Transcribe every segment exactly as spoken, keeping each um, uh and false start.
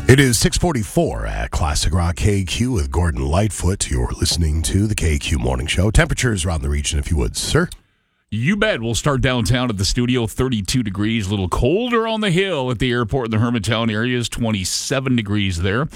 It is six forty-four at Classic Rock K Q with Gordon Lightfoot. You're listening to the K Q Morning Show. Temperatures around the region, if you would, sir. You bet. We'll start downtown at the studio, thirty-two degrees. A little colder on the hill at the airport in the Hermantown areas, twenty-seven degrees there.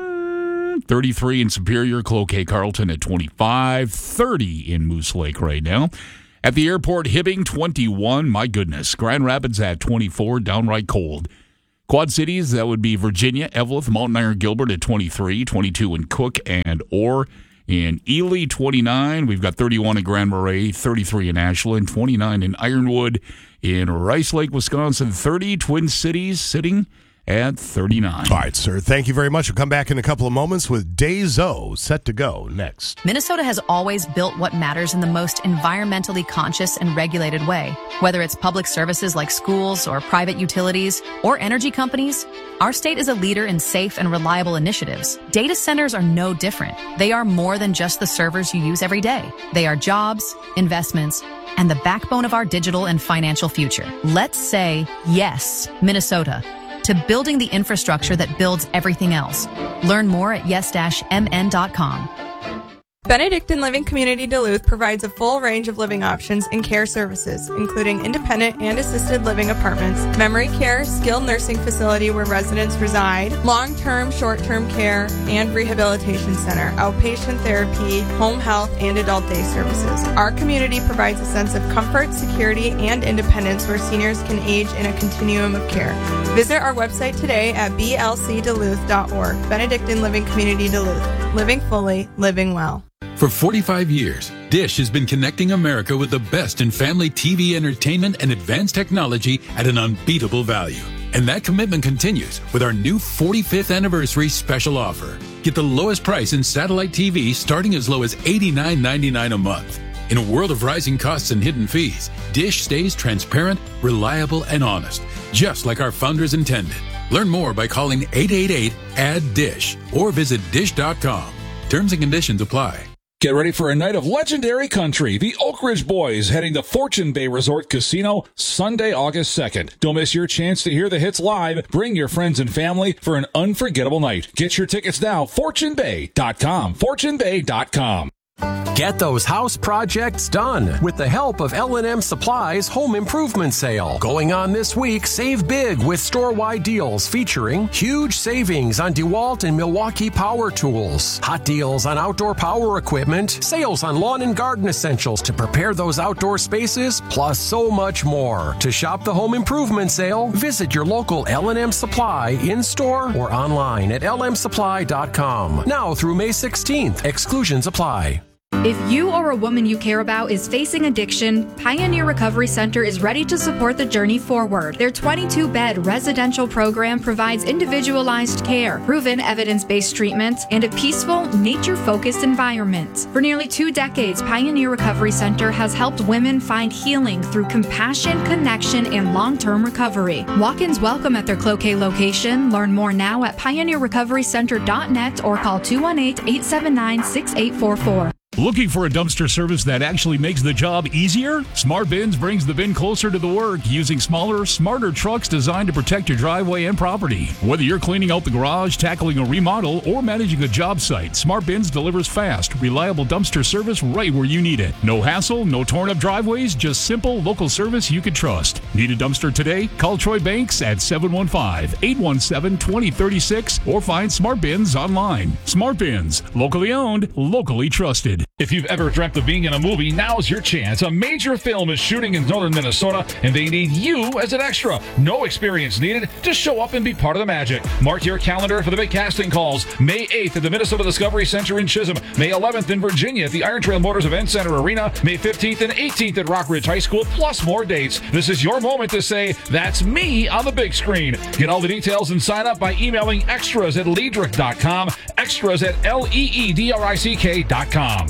thirty-three in Superior, Cloquet, Carlton at twenty-five, thirty in Moose Lake right now. At the airport, Hibbing, twenty-one. My goodness. Grand Rapids at twenty-four, downright cold. Quad Cities, that would be Virginia, Evelyn, Mountain Iron, Gilbert at twenty-three, twenty-two in Cook and Orr. In Ely, twenty-nine. We've got thirty-one in Grand Marais, thirty-three in Ashland, twenty-nine in Ironwood. In Rice Lake, Wisconsin, thirty. Twin Cities sitting at thirty-nine. All right, sir. Thank you very much. We'll come back in a couple of moments with Dayzo set to go next. Minnesota has always built what matters in the most environmentally conscious and regulated way. Whether it's public services like schools or private utilities or energy companies, our state is a leader in safe and reliable initiatives. Data centers are no different. They are more than just the servers you use every day. They are jobs, investments, and the backbone of our digital and financial future. Let's say yes, Minnesota, to building the infrastructure that builds everything else. Learn more at yes dash m n dot com. Benedictine Living Community Duluth provides a full range of living options and care services, including independent and assisted living apartments, memory care, skilled nursing facility where residents reside, long-term, short-term care, and rehabilitation center, outpatient therapy, home health, and adult day services. Our community provides a sense of comfort, security, and independence where seniors can age in a continuum of care. Visit our website today at b l c duluth dot org. Benedictine Living Community Duluth. Living fully, living well. For forty-five years, Dish has been connecting America with the best in family T V entertainment and advanced technology at an unbeatable value. And that commitment continues with our new forty-fifth anniversary special offer. Get the lowest price in satellite T V starting as low as eighty-nine ninety-nine a month. In a world of rising costs and hidden fees, Dish stays transparent, reliable, and honest, just like our founders intended. Learn more by calling eight eight eight, A D D I S H or visit dish dot com. Terms and conditions apply. Get ready for a night of legendary country. The Oak Ridge Boys heading to Fortune Bay Resort Casino Sunday, August second. Don't miss your chance to hear the hits live. Bring your friends and family for an unforgettable night. Get your tickets now. fortune bay dot com. fortune bay dot com. Get those house projects done with the help of L and M Supply's Home Improvement Sale. Going on this week, save big with store-wide deals featuring huge savings on DeWalt and Milwaukee power tools, hot deals on outdoor power equipment, sales on lawn and garden essentials to prepare those outdoor spaces, plus so much more. To shop the Home Improvement Sale, visit your local L and M Supply in-store or online at l m supply dot com. Now through May sixteenth, exclusions apply. If you or a woman you care about is facing addiction, Pioneer Recovery Center is ready to support the journey forward. Their twenty-two bed residential program provides individualized care, proven evidence-based treatment, and a peaceful, nature-focused environment. For nearly two decades, Pioneer Recovery Center has helped women find healing through compassion, connection, and long-term recovery. Walk-ins welcome at their Cloquet location. Learn more now at pioneer recovery center dot net or call two one eight, eight seven nine, six eight four four. Looking for a dumpster service that actually makes the job easier? Smart Bins brings the bin closer to the work using smaller, smarter trucks designed to protect your driveway and property. Whether you're cleaning out the garage, tackling a remodel, or managing a job site, Smart Bins delivers fast, reliable dumpster service right where you need it. No hassle, no torn up driveways, just simple local service you can trust. Need a dumpster today? Call Troy Banks at seven one five, eight one seven, two zero three six or find Smart Bins online. Smart Bins, locally owned, locally trusted. If you've ever dreamt of being in a movie, now's your chance. A major film is shooting in northern Minnesota, and they need you as an extra. No experience needed. Just show up and be part of the magic. Mark your calendar for the big casting calls. May eighth at the Minnesota Discovery Center in Chisholm. May eleventh in Virginia at the Iron Trail Motors Event Center Arena. May fifteenth and eighteenth at Rockridge High School, plus more dates. This is your moment to say, that's me on the big screen. Get all the details and sign up by emailing extras at leedrick dot com, extras at L E E D R I C K dot com.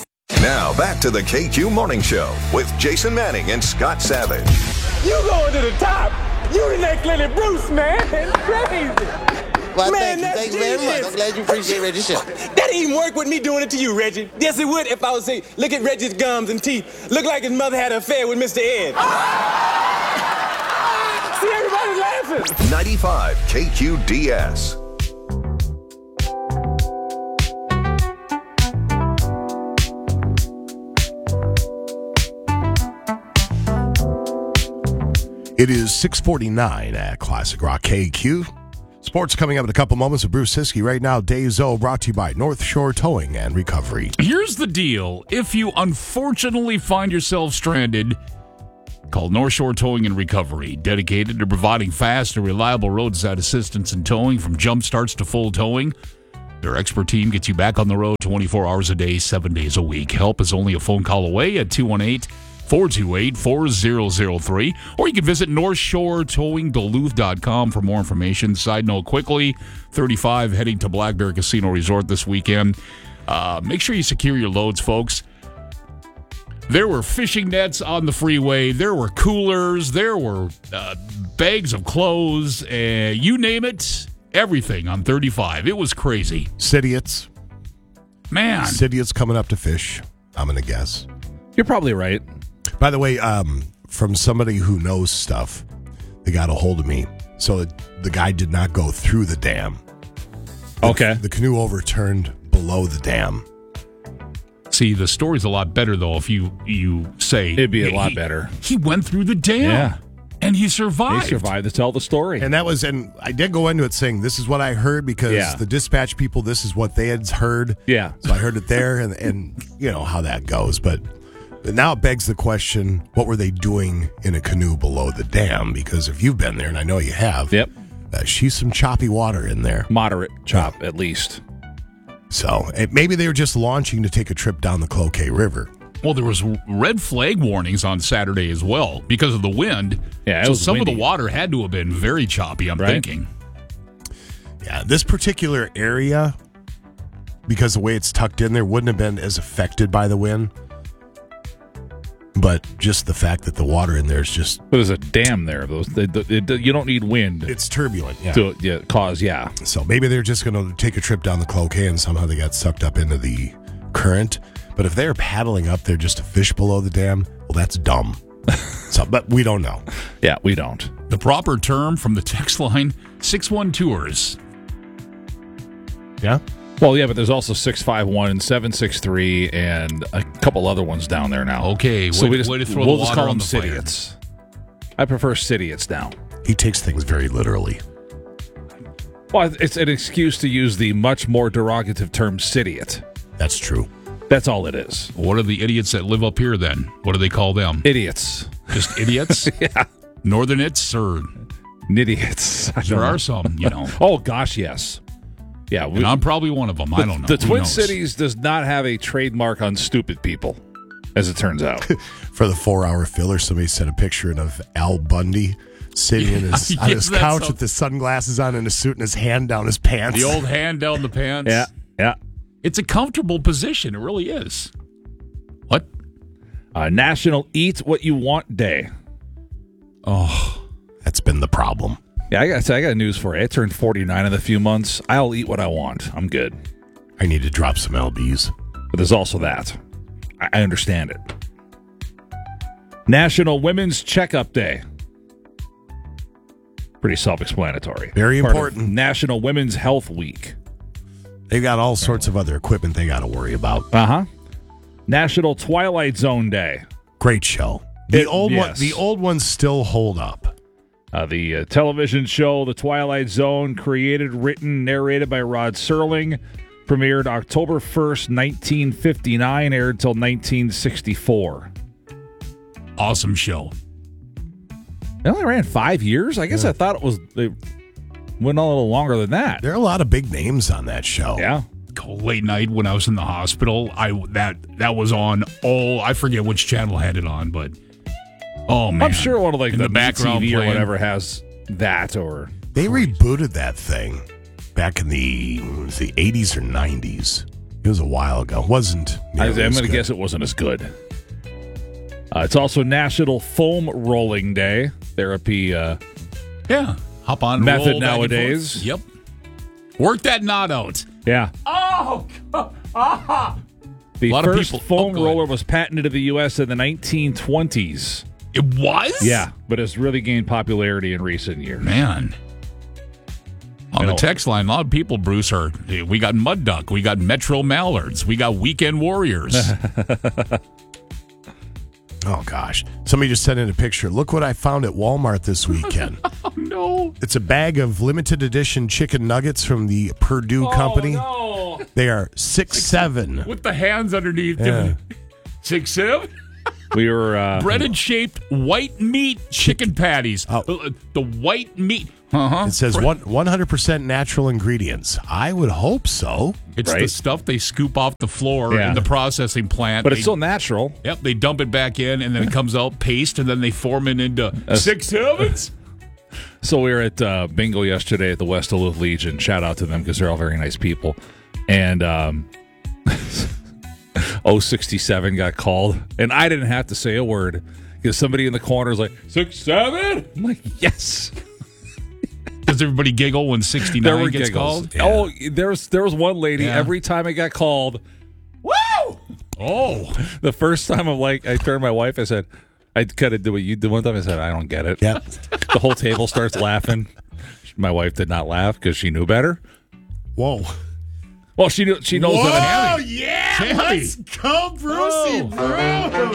Now, back to the K Q Morning Show with Jason Manning and Scott Savage. You going to the top. You the next Lenny Bruce, man. It's crazy. Well, man, thank you. Thank you very much. I'm glad you appreciate Reggie's show. That didn't even work with me doing it to you, Reggie. Yes, it would if I was saying, look at Reggie's gums and teeth. Look like his mother had an affair with Mister Ed. See, everybody's laughing. ninety-five K Q D S. It is six forty-nine at Classic Rock K Q. Sports coming up in a couple moments with Bruce Siskey. Right now, Dave Zoe brought to you by North Shore Towing and Recovery. Here's the deal. If you unfortunately find yourself stranded, call North Shore Towing and Recovery, dedicated to providing fast and reliable roadside assistance and towing from jump starts to full towing. Their expert team gets you back on the road twenty-four hours a day, seven days a week. Help is only a phone call away at two one eight, four two eight, four zero zero three, or you can visit north shore towing duluth dot com for more information. Side note quickly, thirty-five heading to Black Bear Casino Resort this weekend. Uh, make sure you secure your loads, folks. There were fishing nets on the freeway. There were coolers. There were uh, bags of clothes. Uh, you name it, everything on thirty-five. It was crazy. Idiots. Man. Idiots coming up to fish, I'm going to guess. You're probably right. By the way, um, from somebody who knows stuff, they got a hold of me. So the guy did not go through the dam. The, okay. The canoe overturned below the dam. See, the story's a lot better, though, if you, you say... It'd be a he, lot better. He went through the dam. Yeah. And he survived. He survived to tell the story. And that was, and I did go into it saying, this is what I heard because yeah. the dispatch people, this is what they had heard. Yeah. So I heard it there, and, and you know how that goes. But, but now it begs the question, what were they doing in a canoe below the dam? Because if you've been there, and I know you have, yep, uh, she's some choppy water in there. Moderate chop, yeah. at least. So maybe they were just launching to take a trip down the Cloquet River. Well, there was red flag warnings on Saturday as well because of the wind. Yeah, it so was some windy. of the water had to have been very choppy, I'm right? thinking. Yeah, this particular area, because the way it's tucked in there, wouldn't have been as affected by the wind. But just the fact that the water in there is just... But there's a dam there. Those they, they, they, You don't need wind. It's turbulent, yeah. To yeah, cause, yeah. So maybe they're just going to take a trip down the Cloquet and somehow they got sucked up into the current. But if they're paddling up there just to fish below the dam, well, that's dumb. So, but we don't know. Yeah, we don't. The proper term from the text line, six one Tours. Yeah? Well, yeah, but there's also six five one, seven six three, and a couple other ones down there now. Okay, so way, we just, way to throw we'll the just water call on them the Sidiots. I prefer Sidiots now. He takes things very literally. Well, it's an excuse to use the much more derogative term Sidiot. That's true. That's all it is. What are the idiots that live up here then? What do they call them? Idiots. Just idiots? Yeah. Northernits or... Nidiots. There are some, you know. Oh, gosh, yes. Yeah, we, and I'm probably one of them. The, I don't know. The Who Twin knows? Cities does not have a trademark on stupid people, as it turns out. For the four-hour filler, somebody sent a picture of Al Bundy sitting in his, on his couch with his sunglasses on and a suit and his hand down his pants. The old hand down the pants. Yeah, yeah. It's a comfortable position. It really is. What? Uh, National Eat What You Want Day. Oh, that's been the problem. Yeah, I got I got news for you. I turned forty-nine in a few months. I'll eat what I want. I'm good. I need to drop some L Bs. But there's also that. I, I understand it. National Women's Checkup Day. Pretty self-explanatory. Very Part important. of National Women's Health Week. They've got all sorts of other equipment they got to worry about. Uh-huh. National Twilight Zone Day. Great show. The It- old yes. one, the old ones still hold up. Uh, the uh, television show The Twilight Zone, created, written, narrated by Rod Serling, premiered October first, nineteen fifty-nine, aired till nineteen sixty-four. Awesome show. It only ran five years? I guess Yeah. I thought it was they went a little longer than that. There are a lot of big names on that show. Yeah. Late night when I was in the hospital, I that that was on all. I forget which channel had it on, but oh man, I'm sure one of like in the, the background T V or playing. whatever has that or They rebooted that thing back in the was the eighties or nineties. It was a while ago. It wasn't. I, I'm nearly as going to good. guess it wasn't as good. Uh, it's also National Foam Rolling Day. Therapy uh, Yeah, hop on and method roll back and nowadays. forth. Yep, work that knot out. Yeah. Oh, ah. The A lot of first people- foam oh, go roller ahead. was patented in the U S in the nineteen twenties. It was. Yeah, but it's really gained popularity in recent years. Man. On You the know- text line, a lot of people, Bruce, are we got Mud Duck, we got Metro Mallards, we got Weekend Warriors. Oh, gosh. Somebody just sent in a picture. Look what I found at Walmart this weekend. Oh, no. It's a bag of limited edition chicken nuggets from the Purdue Oh, Company. no. They are six, six seven. With the hands underneath Yeah. them. Six, seven? We were uh, breaded shaped white meat chicken patties. Oh. Uh, The white meat. Uh-huh. It says one, 100% natural ingredients. I would hope so. It's Right. the stuff they scoop off the floor Yeah. in the processing plant. but it's They- still natural. Yep, they dump it back in, and then it comes out paste, and then they form it into six sevens. So we were at uh, bingo yesterday at the West Duluth Legion. Shout out to them because they're all very nice people. And um, oh sixty-seven got called, and I didn't have to say a word because somebody in the corner was like, six, seven? I'm like, yes. Does everybody giggle when sixty-nine gets giggles. called? Oh, there was, there was one lady, Yeah. every time it got called, Woo! Oh. the first time I'm like, I turned to my wife, I said, I kind of did what you did one time. I said, I don't get it. Yep. The whole table starts laughing. My wife did not laugh because she knew better. Whoa. Well, she knew, she knows Whoa, that. yeah. Tammy. Let's go, Brucey, Bruce.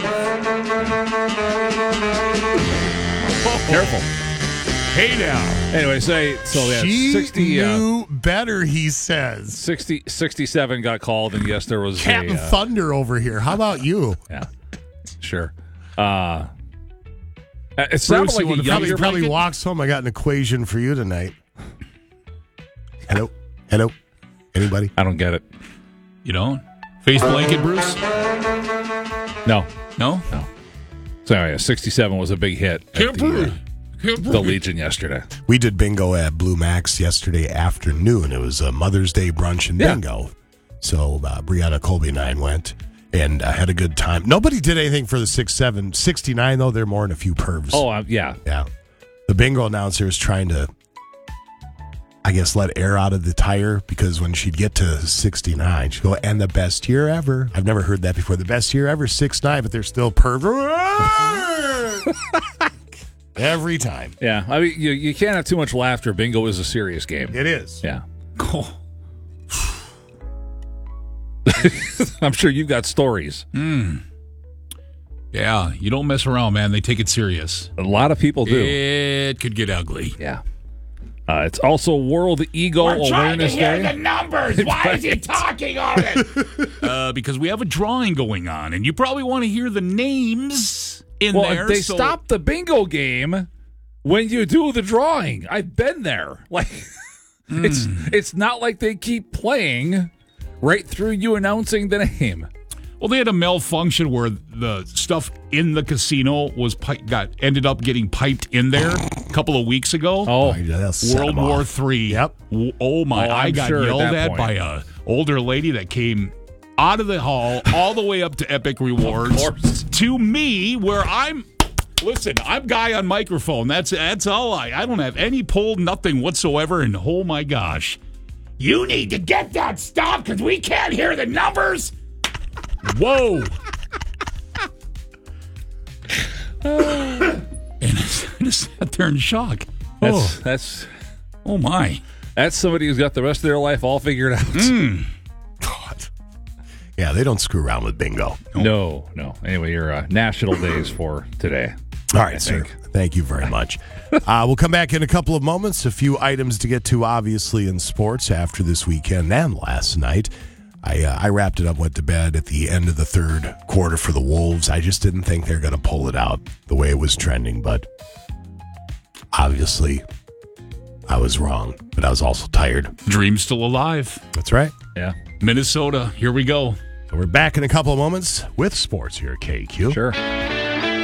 Careful. Hey now. Anyway, say so. Yeah, She sixty, uh, knew better, he says. sixty, sixty-seven got called, and yes, there was Captain a, uh, Thunder over here. How about you? yeah, sure. Uh, it sounded Bruce, you like wanna a Probably, younger. probably walks home. I got an equation for you tonight. Hello? Hello? Anybody? I don't get it. You don't? Face blanket, Bruce? No. No? So anyway, sixty-seven was a big hit at Can't the, breathe. uh, Can't the breathe. Legion yesterday. We did bingo at Blue Max yesterday afternoon. It was a Mother's Day brunch and Yeah. bingo. So uh, Brianna, Colby, and I went and uh, had a good time. Nobody did anything for the six seven. sixty-nine, though, they're more than a few pervs. Oh, uh, yeah. Yeah. The bingo announcer is trying to, I guess, let air out of the tire because when she'd get to sixty-nine, she'd go, and the best year ever. I've never heard that before. The best year ever, six nine, but they're still pervs. Every time. Yeah. I mean, you, you can't have too much laughter. Bingo is a serious game. It is. Yeah. Oh. I'm sure you've got stories. Yeah, you don't mess around, man. They take it serious. A lot of people do. It could get ugly. Yeah. Uh, it's also World Ego Awareness Day. numbers. Why is he talking on it? uh, because we have a drawing going on, and you probably want to hear the names in Well, there. they so- stop the bingo game when you do the drawing. I've been there. Like it's it's not like they keep playing right through you announcing the name. Well, they had a malfunction where the stuff in the casino was pi- got ended up getting piped in there a couple of weeks ago. Oh, That'll set World them War off. Three. Yep. W- Oh my! Oh, I I'm got sure at yelled that at point. by a older lady that came out of the hall all the way up to Epic Rewards course. to me, where I'm. Listen, I'm guy on microphone. That's that's all I. I don't have any pull, nothing whatsoever. And oh my gosh, you need to get that stopped because we can't hear the numbers. Whoa. And I just sat there in shock. That's Oh, that's oh my. that's somebody who's got the rest of their life all figured out. God. Yeah, they don't screw around with bingo. No, no. Anyway, your uh, national days for today. All right, sir. Thank you very much. Uh, we'll come back in a couple of moments. A few items to get to, obviously, in sports after this weekend and last night. I uh, I wrapped it up, went to bed at the end of the third quarter for the Wolves. I just didn't think they're going to pull it out the way it was trending, but obviously I was wrong. But I was also tired. Dream's still alive. That's right. Yeah, Minnesota, here we go. So we're back in a couple of moments with sports here at K Q. sure.